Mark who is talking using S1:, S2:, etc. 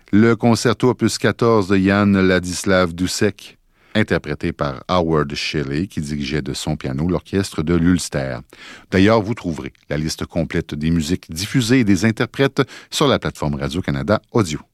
S1: le concerto opus 14 de Jan Ladislav Dušek, interprété par Howard Shelley, qui dirigeait de son piano l'orchestre de l'Ulster. D'ailleurs, vous trouverez la liste complète des musiques diffusées et des interprètes sur la plateforme Radio-Canada Audio.